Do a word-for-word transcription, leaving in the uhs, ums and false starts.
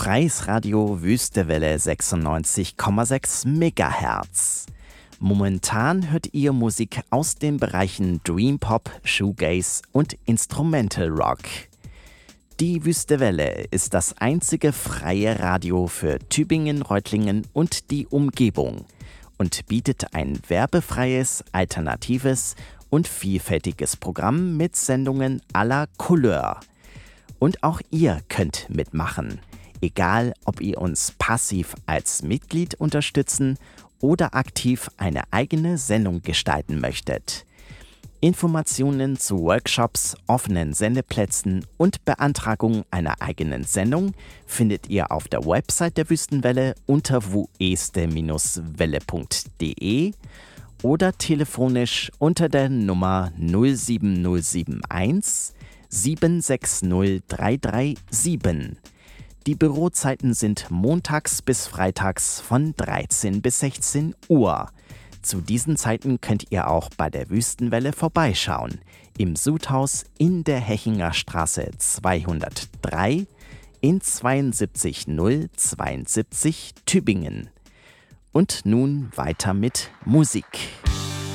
Freies Radio Wüstewelle sechsundneunzig Komma sechs Megahertz. Momentan hört ihr Musik aus den Bereichen Dream Pop, Shoegaze und Instrumental Rock. Die Wüstewelle ist das einzige freie Radio für Tübingen, Reutlingen und die Umgebung und bietet ein werbefreies, alternatives und vielfältiges Programm mit Sendungen aller Couleur. Und auch ihr könnt mitmachen, egal ob ihr uns passiv als Mitglied unterstützen oder aktiv eine eigene Sendung gestalten möchtet. Informationen zu Workshops, offenen Sendeplätzen und Beantragung einer eigenen Sendung findet ihr auf der Website der Wüstenwelle unter wueste welle punkt de oder telefonisch unter der Nummer null sieben null sieben eins sieben sechs null drei drei sieben. Die Bürozeiten sind montags bis freitags von dreizehn bis sechzehn Uhr. Zu diesen Zeiten könnt ihr auch bei der Wüstenwelle vorbeischauen, im Sudhaus in der Hechinger Straße zweihundertdrei in zweiundsiebzig null zweiundsiebzig Tübingen. Und nun weiter mit Musik.